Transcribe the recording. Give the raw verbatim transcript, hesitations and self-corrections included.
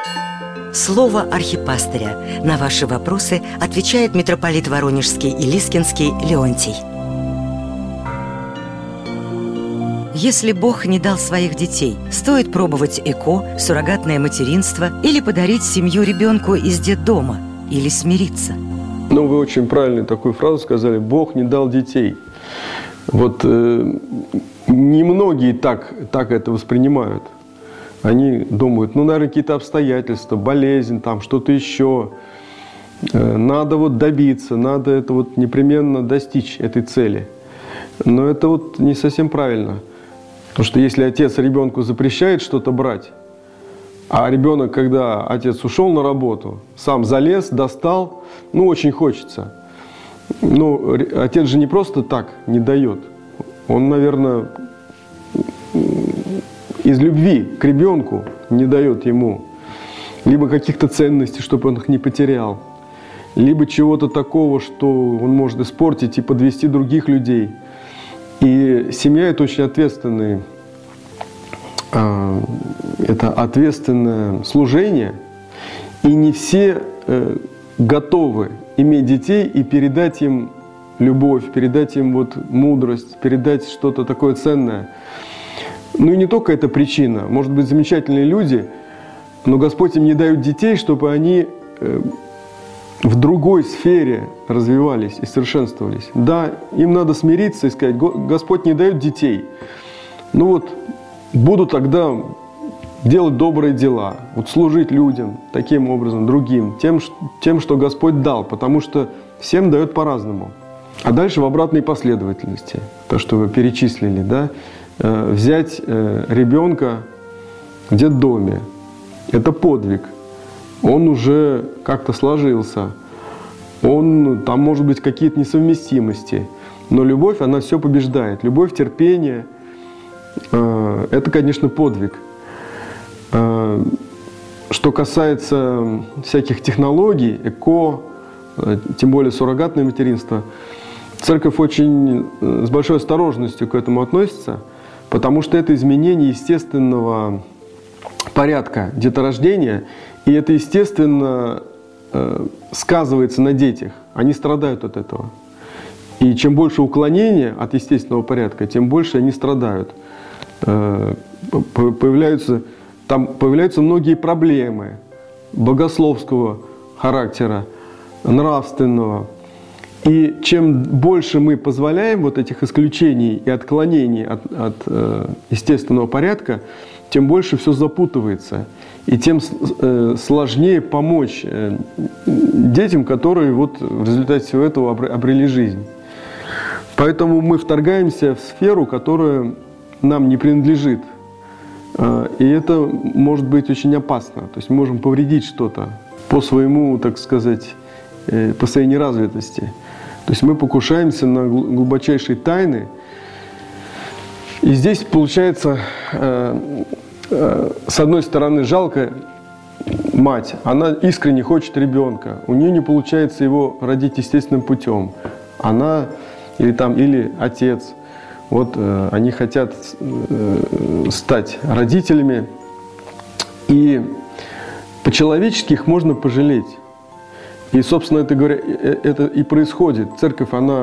Слово архипастыря. На ваши вопросы отвечает митрополит Воронежский и Лискинский Леонтий. Если Бог не дал своих детей, стоит пробовать ЭКО, суррогатное материнство или подарить семью ребенку из детдома, или смириться. Ну, вы очень правильно такую фразу сказали: Бог не дал детей. Вот э, немногие так, так это воспринимают. Они думают, ну, наверное, какие-то обстоятельства, болезнь, там что-то еще. Э, надо вот добиться, надо это вот непременно достичь этой цели. Но это вот не совсем правильно. Потому что если отец ребенку запрещает что-то брать, а ребенок, когда отец ушел на работу, сам залез, достал, ну, очень хочется. Ну, отец же не просто так не дает. Он, наверное, из любви к ребенку не дает ему либо каких-то ценностей, чтобы он их не потерял, либо чего-то такого, что он может испортить и подвести других людей. И семья – это очень ответственный, это ответственное служение, и не все готовы иметь детей и передать им любовь, передать им вот мудрость, передать что-то такое ценное. Ну и не только эта причина. Может быть, замечательные люди, но Господь им не дает детей, чтобы они в другой сфере развивались и совершенствовались. Да, им надо смириться и сказать: Господь не дает детей. Ну вот, буду тогда делать добрые дела, вот служить людям таким образом, другим, тем, тем, что Господь дал, потому что всем дает по-разному. А дальше в обратной последовательности, то, что вы перечислили, да, взять ребенка в детдоме, это подвиг. Он уже как-то сложился, он, там может быть какие-то несовместимости, но любовь, она все побеждает. Любовь, терпение – это, конечно, подвиг. Что касается всяких технологий, ЭКО, тем более суррогатное материнство, церковь очень с большой осторожностью к этому относится, потому что это изменение естественного порядка деторождения, и это, естественно, сказывается на детях. Они страдают от этого. И чем больше уклонения от естественного порядка, тем больше они страдают. Появляются, там появляются многие проблемы богословского характера, нравственного. И чем больше мы позволяем вот этих исключений и отклонений от, от э, естественного порядка, тем больше все запутывается. И тем э, сложнее помочь э, детям, которые вот в результате всего этого обрели жизнь. Поэтому мы вторгаемся в сферу, которая нам не принадлежит. Э, и это может быть очень опасно. То есть мы можем повредить что-то по своему, так сказать, э, по своей неразвитости. То есть мы покушаемся на глубочайшие тайны. И здесь получается, э, э, с одной стороны, жалко мать. Она искренне хочет ребенка. У нее не получается его родить естественным путем. Она или, там, или отец, вот, э, они хотят э, стать родителями. И по-человечески их можно пожалеть. И, собственно, это, говоря, это и происходит. Церковь, она